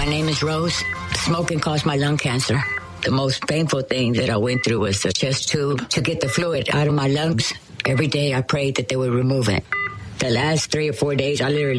name is Rose. Smoking caused my lung cancer. The most painful thing that I went through was the chest tube to get the fluid out of my lungs. Every day I prayed that they would remove it. The last 3 or 4 days, I literally